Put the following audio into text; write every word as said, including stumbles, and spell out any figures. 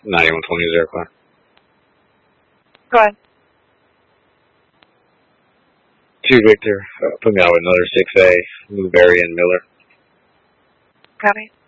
ninety-one twenty, zero car. Go ahead. Two Victor, uh, put me out with another six A, Newberry and Miller. Copy.